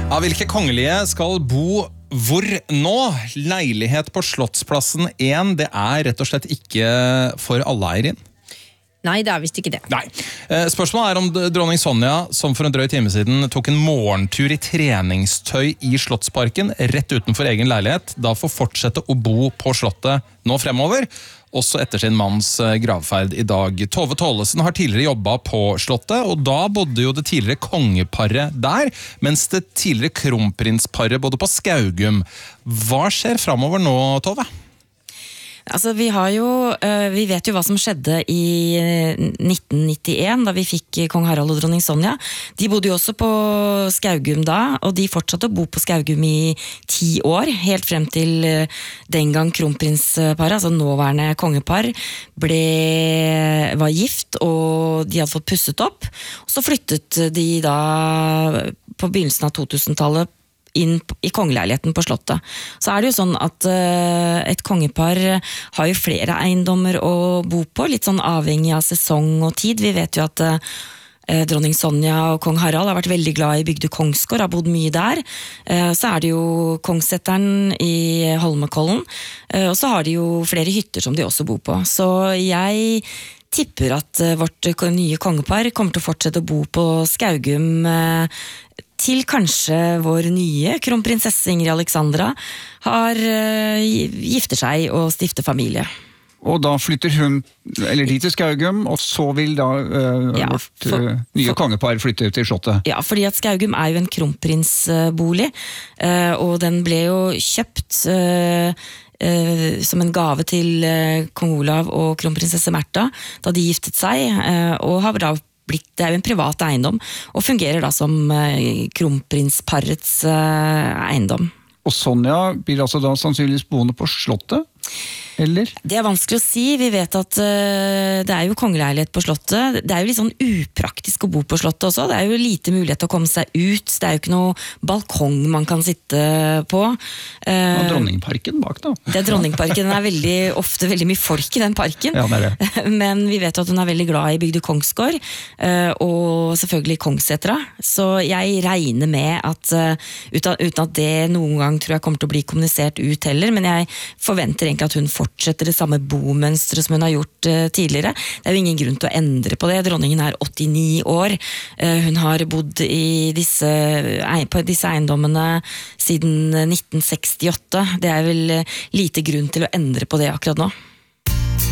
Ja, hvilke kongelige skal bo hvor nå? Leilighet på Slottsplassen 1, det rett og slett ikke for alle, Eirin. Nei, det visst ikke det. Nei. Spørsmålet om dronning Sonja, som for en drøy time siden tok en morgentur i treningstøy i Slottsparken, rett utenfor egen leilighet, da får fortsette å bo på slottet nå fremover, også etter sin manns gravferd i dag. Tove Tollesen har tidligere jobbet på slottet, og da bodde jo det tidligere kongeparet der, mens det tidligere kronprinsparet bodde på Skaugum. Hva skjer fremover nå, Tove? Altså, vi vet jo hva som skjedde i 1991, da vi fikk kong Harald og dronning Sonja. De bodde jo også på Skaugum da, og de fortsatte å bo på Skaugum i 10 år, helt frem til den gang kronprinsparet, altså nåværende kongepar, var gift, og de hadde fått pusset opp. Og så flyttet de da på begynnelsen av 2000-tallet inn i kongeleiligheten på slottet. Så det jo sånn at et kongepar har jo flere eiendommer å bo på, litt sånn avhengig av sesong og tid. Vi vet jo at dronning Sonja og kong Harald har vært veldig glad i Bygdøy Kongsgård, har bodd mye der. Så det jo Kongssetteren i Holmenkollen, og så har de jo flere hytter som de også bor på. Så jeg tipper at vårt nye kongepar kommer til å fortsette å bo på Skaugum til kanskje vår nye kronprinsesse Ingrid Alexandra gifter seg og stifter familie. Og da flytter hun, eller de til Skaugum, og så vil da vårt nye kongepar flytte til slottet. Ja, fordi at Skaugum jo en kronprinsbolig, og den ble jo kjøpt som en gave til kong Olav og kronprinsesse Märtha da de giftet seg, og har da det jo en privat eiendom, og fungerer da som kronprinsparets eiendom. Og Sonja blir altså da sannsynligvis boende på slottet, eller? Det vanskelig å si. Vi vet at det jo kongeleilighet på slottet. Det jo litt sånn upraktisk å bo på slottet også. Det jo lite mulighet til å komme seg ut. Det jo ikke noe balkong man kan sitte på. Og Dronningparken bak da. Det Dronningparken. Det ofte veldig mye folk i den parken. Ja, det. Men vi vet at hun veldig glad i Bygdøy Kongsgård, og selvfølgelig Kongssetra. Så jeg regner med at, uten at det noen gang tror jeg kommer til å bli kommunisert ut heller, men jeg forventer egentlig at hun fortsetter det samme bomønstret som hun har gjort tidligere. Det jo ingen grunn til å endre på det. Dronningen 89 år. Hun har bodd på disse eiendommene siden 1968. Det vel lite grunn til å endre på det akkurat nå.